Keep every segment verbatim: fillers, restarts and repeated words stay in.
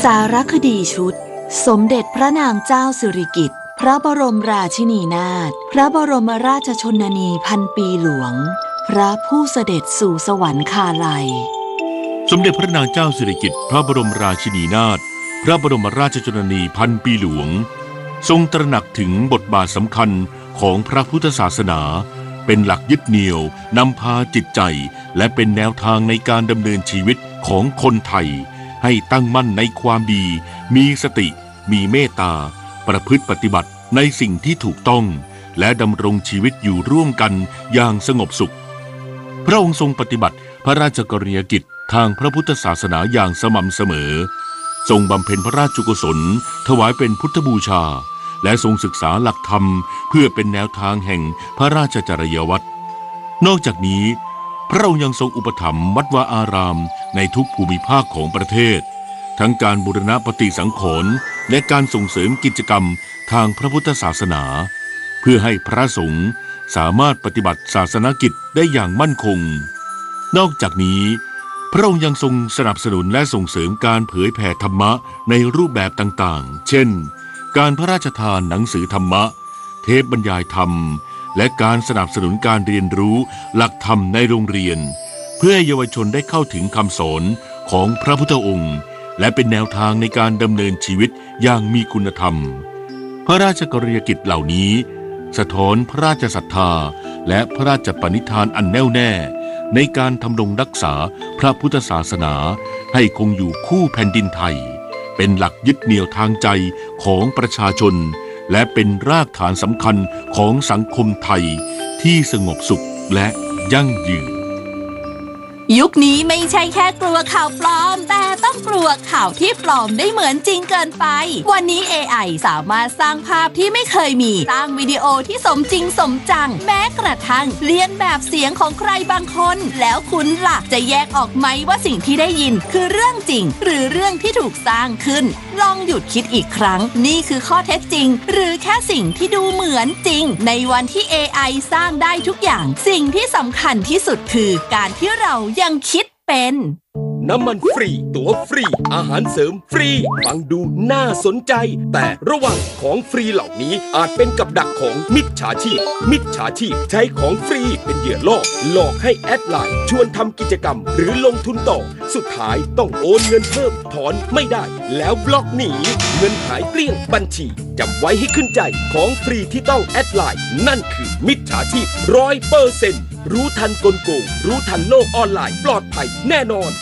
สารคดีชุดสมเด็จพระนางเจ้าสิริกิติ์พระบรมราชินีนาถพระบรมราชชนนีพันปีหลวงพระผู้เสด็จสู่สวรรคาลัยสมเด็จพระนางเจ้าสิริกิติ์พระบรมราชินีนาถพระบรมราชชนนีพันปีหลวงทรงตระหนักถึงบทบาทสำคัญของพระพุทธศาสนาเป็นหลักยึดเหนี่ยวนำพาจิตใจและเป็นแนวทางในการดำเนินชีวิตของคนไทยให้ตั้งมั่นในความดีมีสติมีเมตตาประพฤติปฏิบัติในสิ่งที่ถูกต้องและดำรงชีวิตอยู่ร่วมกันอย่างสงบสุขพระองค์ทรงปฏิบัติพระราชกรณียกิจทางพระพุทธศาสนาอย่างสม่ำเสมอทรงบำเพ็ญพระราชกุศลถวายเป็นพุทธบูชาและทรงศึกษาหลักธรรมเพื่อเป็นแนวทางแห่งพระราชจริยวัตรนอกจากนี้พระองค์ยังทรงอุปถัมภ์วัดวาอารามในทุกภูมิภาคของประเทศทั้งการบูรณะปฏิสังขรณ์และการส่งเสริมกิจกรรมทางพระพุทธศาสนาเพื่อให้พระสงฆ์สามารถปฏิบัติศาสนกิจได้อย่างมั่นคงนอกจากนี้พระองค์ยังทรงสนับสนุนและส่งเสริมการเผยแผ่ธรรมะในรูปแบบต่างๆเช่นการพระราชทานหนังสือธรรมะเทปบรรยายธรรมและการสนับสนุนการเรียนรู้หลักธรรมในโรงเรียนเพื่อให้เยาวชนได้เข้าถึงคำสอนของพระพุทธองค์และเป็นแนวทางในการดำเนินชีวิตอย่างมีคุณธรรมพระราชกรณียกิจเหล่านี้สะท้อนพระราชศรัทธาและพระราชปณิธานอันแน่วแน่ในการทำรงรักษาพระพุทธศาสนาให้คงอยู่คู่แผ่นดินไทยเป็นหลักยึดเหนี่ยวทางใจของประชาชนและเป็นรากฐานสำคัญของสังคมไทยที่สงบสุขและยั่งยืนยุคนี้ไม่ใช่แค่กลัวข่าวปลอมแต่ต้องกลัวข่าวที่ปลอมได้เหมือนจริงเกินไปวันนี้ เอ ไอ สามารถสร้างภาพที่ไม่เคยมีสร้างวิดีโอที่สมจริงสมจังแม้กระทั่งเลียนแบบเสียงของใครบางคนแล้วคุณล่ะจะแยกออกไหมว่าสิ่งที่ได้ยินคือเรื่องจริงหรือเรื่องที่ถูกสร้างขึ้นลองหยุดคิดอีกครั้งนี่คือข้อเท็จจริงหรือแค่สิ่งที่ดูเหมือนจริงในวันที่ เอ ไอ สร้างได้ทุกอย่างสิ่งที่สำคัญที่สุดคือการที่เรายังคิดเป็นน้ำมันฟรีตั๋วฟรีอาหารเสริมฟรีฟังดูน่าสนใจแต่ระวังของฟรีเหล่านี้อาจเป็นกับดักของมิจฉาชีพมิจฉาชีพใช้ของฟรีเป็นเหยื่อล่อหลอกให้แอดไลน์ชวนทำกิจกรรมหรือลงทุนต่อสุดท้ายต้องโอนเงินเพิ่มถอนไม่ได้แล้วบล็อกหนีเงินหายเกลี้ยงบัญชีจำไว้ให้ขึ้นใจของฟรีที่ต้องแอดไลน์นั่นคือมิจฉาชีพ ร้อยเปอร์เซ็นต์ รู้ทันกลโกงรู้ทันโลกออนไลน์ปลอดภัยแน่นอน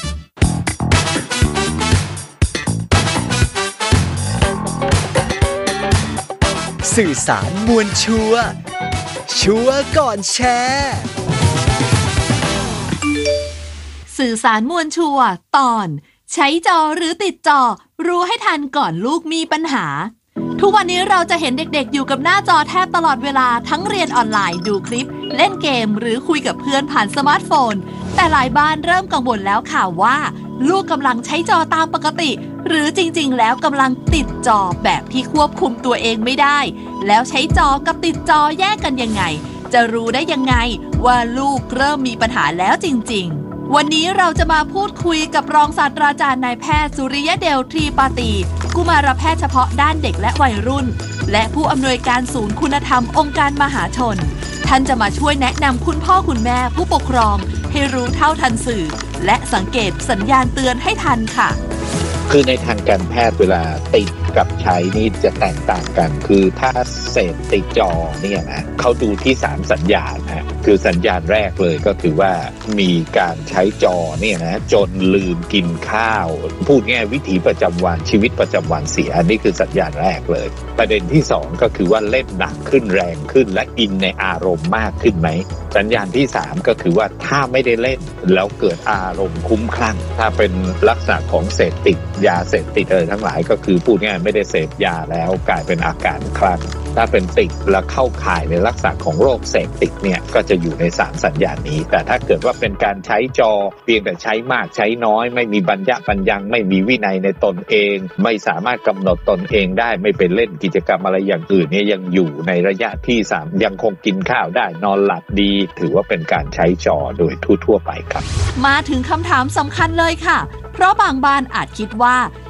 สื่อสารมวลชัวร์ชัวร์ก่อนแชร์สื่อสารมวลชัวร์ตอนใช้จอหรือติดจอรู้ให้ทันก่อนลูกมีปัญหาทุกวันนี้เราจะเห็นเด็กๆอยู่กับหน้าจอแทบตลอดเวลาทั้งเรียนออนไลน์ดูคลิปเล่นเกมหรือคุยกับเพื่อนผ่านสมาร์ทโฟนแต่หลายบ้านเริ่มกังวลแล้วค่ะว่าลูกกำลังใช้จอตามปกติหรือจริงๆแล้วกำลังติดจอแบบที่ควบคุมตัวเองไม่ได้แล้วใช้จอกับติดจอแยกกันยังไงจะรู้ได้ยังไงว่าลูกเริ่มมีปัญหาแล้วจริงๆวันนี้เราจะมาพูดคุยกับรองศาสตราจารย์นายแพทย์สุริยเดลทรีปาตีกุมารแพทย์เฉพาะด้านเด็กและวัยรุ่นและผู้อำนวยการศูนย์คุณธรรมองค์การมหาชนท่านจะมาช่วยแนะนำคุณพ่อคุณแม่ผู้ปกครองให้รู้เท่าทันสื่อและสังเกตสัญญาณเตือนให้ทันค่ะคือในทางการแพทย์เวลาติดกับใช้นี่จะแตกต่างกันคือถ้าเสพติดจอเนี่ยนะเขาดูที่สามสัญญาณนะคือสัญญาณแรกเลยก็คือว่ามีการใช้จอเนี่ยนะจนลืมกินข้าวพูดง่ายวิถีประจำวันชีวิตประจำวันเสียอันนี้คือสัญญาณแรกเลยประเด็นที่สองก็คือว่าเล่นหนักขึ้นแรงขึ้นและอินในอารมณ์มากขึ้นไหมสัญญาณที่สามก็คือว่าถ้าไม่ได้เล่นแล้วเกิดอารมณ์คุ้มคลั่งถ้าเป็นลักษณะของเสพติดยาเสพติดอะไรทั้งหลายก็คือพูดง่ายไม่ได้เสพยาแล้วกลายเป็นอาการคลั่งถ้าเป็นติดแล้วเข้าข่ายในลักษณะของโรคเสพติดเนี่ยก็จะอยู่ในสามสัญญาณนี้แต่ถ้าเกิดว่าเป็นการใช้จอเพียงแต่ใช้มากใช้น้อยไม่มีบรรยะบรรยังไม่มีวินัยในตนเองไม่สามารถกำหนดตนเองได้ไม่ไปเล่นกิจกรรมอะไรอย่างอื่นเนี่ยยังอยู่ในระยะที่สามยังคงกินข้าวได้นอนหลับดีถือว่าเป็นการใช้จอโดยทั่วๆไปครับมาถึงคำถามสำคัญเลยค่ะเพราะบางบ้านอาจคิดว่า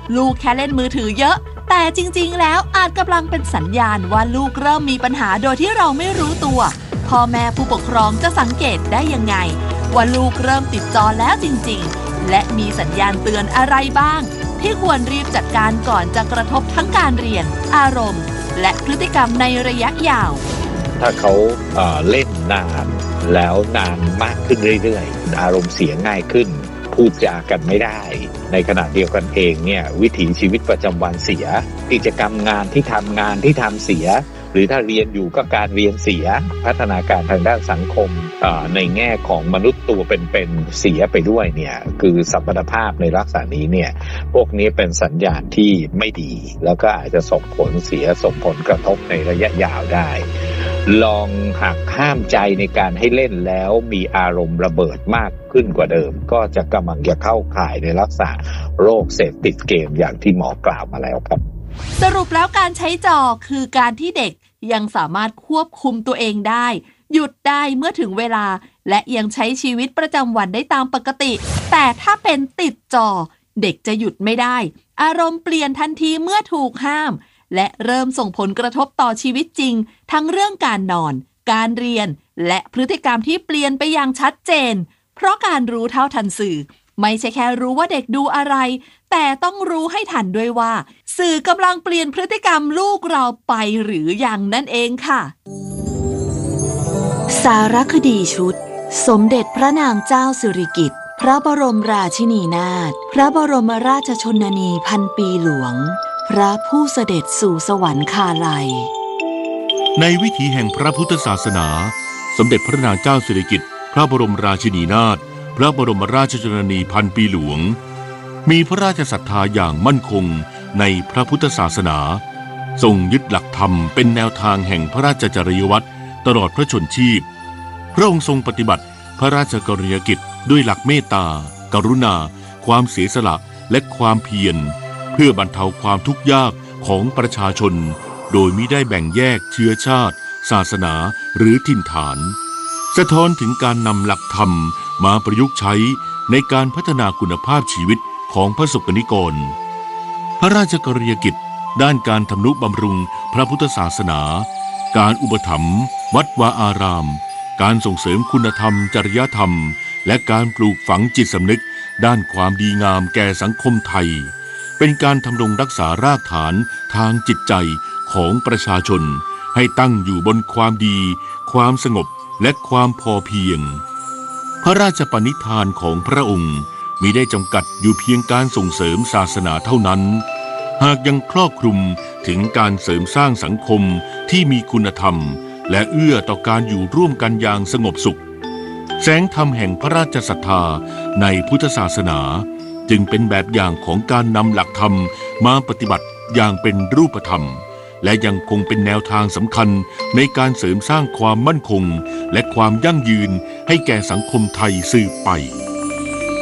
ลูกแค่เล่นมือถือเยอะแต่จริงๆแล้วอาจกำลังเป็นสัญญาณว่าลูกเริ่มมีปัญหาโดยที่เราไม่รู้ตัวพ่อแม่ผู้ปกครองจะสังเกตได้ยังไงว่าลูกเริ่มติดจอแล้วจริงๆและมีสัญญาณเตือนอะไรบ้างที่ควรรีบจัดการก่อนจะกระทบทั้งการเรียนอารมณ์และพฤติกรรมในระยะยาวถ้าเขาเอ่อเล่นนานแล้วนานมากขึ้นเรื่อยๆอารมณ์เสียง่ายขึ้นพูดจากันไม่ได้ในขณะเดียวกันเองเนี่ยวิถีชีวิตประจำวันเสียกิจกรรมงานที่ทำงานที่ทำเสียหรือถ้าเรียนอยู่ก็การเรียนเสียพัฒนาการทางด้านสังคมในแง่ของมนุษย์ตัวเป็นๆเสียไปด้วยเนี่ยคือสัมพันธภาพในลักษณะนี้เนี่ยพวกนี้เป็นสัญญาณที่ไม่ดีแล้วก็อาจจะส่งผลเสียส่งผลกระทบในระยะยาวได้ลองหักห้ามใจในการให้เล่นแล้วมีอารมณ์ระเบิดมากขึ้นกว่าเดิมก็จะกำลังจะเข้าข่ายในลักษณะโรคเสพติดเกมอย่างที่หมอกล่าวมาแล้วครับสรุปแล้วการใช้จอคือการที่เด็กยังสามารถควบคุมตัวเองได้หยุดได้เมื่อถึงเวลาและยังใช้ชีวิตประจำวันได้ตามปกติแต่ถ้าเป็นติดจอเด็กจะหยุดไม่ได้อารมณ์เปลี่ยนทันทีเมื่อถูกห้ามและเริ่มส่งผลกระทบต่อชีวิตจริงทั้งเรื่องการนอนการเรียนและพฤติกรรมที่เปลี่ยนไปอย่างชัดเจนเพราะการรู้เท่าทันสื่อไม่ใช่แค่รู้ว่าเด็กดูอะไรแต่ต้องรู้ให้ทันด้วยว่าสื่อกำลังเปลี่ยนพฤติกรรมลูกเราไปหรือยังนั่นเองค่ะสารคดีชุดสมเด็จพระนางเจ้าสิริกิติ์พระบรมราชินีนาถพระบรมราชชนนีพันปีหลวงพระผู้เสด็จสู่สวรรคาลัยในวิถีแห่งพระพุทธศาสนาสมเด็จพระนางเจ้าสิริกิติ์พระบรมราชินีนาถพระบรมราชชนนีพันปีหลวงมีพระราชศรัทธาอย่างมั่นคงในพระพุทธศาสนาทรงยึดหลักธรรมเป็นแนวทางแห่งพระราชจริยวัตรตลอดพระชนชีพพระองค์ทรงปฏิบัติพระราชกรณียกิจด้วยหลักเมตตากรุณาความเสียสละและความเพียรเพื่อบรรเทาความทุกข์ยากของประชาชนโดยมิได้แบ่งแยกเชื้อชาติศาสนาหรือถิ่นฐานสะท้อนถึงการนำหลักธรรมมาประยุกต์ใช้ในการพัฒนาคุณภาพชีวิตของพระสงฆ์นิกรพระราชกรณียกิจด้านการทำนุบำรุงพระพุทธศาสนาการอุปถัมภ์วัดวาอารามการส่งเสริมคุณธรรมจริยธรรมและการปลูกฝังจิตสำนึกด้านความดีงามแก่สังคมไทยเป็นการทำรงรักษารากฐานทางจิตใจของประชาชนให้ตั้งอยู่บนความดีความสงบและความพอเพียงพระราชปณิธานของพระองค์มิได้จำกัดอยู่เพียงการส่งเสริมศาสนาเท่านั้นหากยังครอบคลุมถึงการเสริมสร้างสังคมที่มีคุณธรรมและเอื้อต่อการอยู่ร่วมกันอย่างสงบสุขแสงธรรมแห่งพระราชศรัทธาในพุทธศาสนาจึงเป็นแบบอย่างของการนำหลักธรรมมาปฏิบัติอย่างเป็นรูปธรรมและยังคงเป็นแนวทางสำคัญในการเสริมสร้างความมั่นคงและความยั่งยืนให้แก่สังคมไทยสืบไป